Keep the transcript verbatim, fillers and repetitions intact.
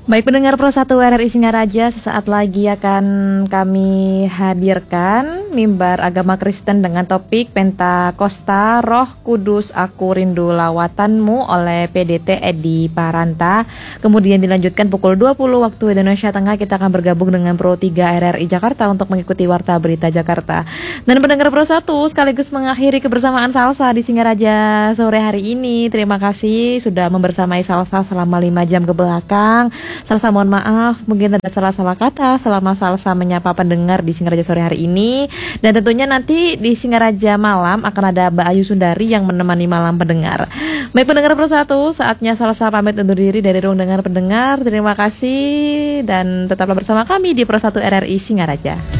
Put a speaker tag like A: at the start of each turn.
A: Baik pendengar Pro satu R R I Singaraja, sesaat lagi akan kami hadirkan mimbar agama Kristen dengan topik Pentakosta Roh Kudus Aku Rindu Lawatanmu oleh P D T Edi Paranta. Kemudian dilanjutkan pukul dua puluh waktu Indonesia Tengah, kita akan bergabung dengan Pro tiga R R I Jakarta untuk mengikuti Warta Berita Jakarta. Dan pendengar Pro satu sekaligus mengakhiri kebersamaan Salsa di Singaraja sore hari ini. Terima kasih sudah membersamai Salsa selama lima jam ke belakang. Salsa mohon maaf, mungkin ada salah-salah kata selama Salsa menyapa pendengar di Singaraja sore hari ini. Dan tentunya nanti di Singaraja malam akan ada Mbak Ayu Sundari yang menemani malam pendengar. Baik pendengar Pro satu, saatnya Salsa pamit undur diri dari ruang dengar pendengar. Terima kasih dan tetaplah bersama kami di Pro satu R R I Singaraja.